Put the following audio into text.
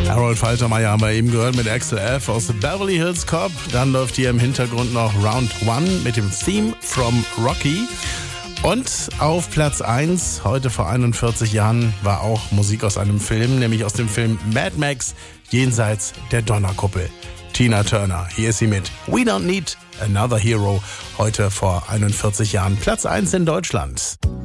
Harold Faltermeyer haben wir eben gehört mit Axel F. aus Beverly Hills Cop. Dann läuft hier im Hintergrund noch Round 1 mit dem Theme from Rocky. Und auf Platz 1, heute vor 41 Jahren, war auch Musik aus einem Film, nämlich aus dem Film Mad Max, Jenseits der Donnerkuppel. Tina Turner, hier ist sie mit We Don't Need Another Hero, heute vor 41 Jahren, Platz 1 in Deutschland.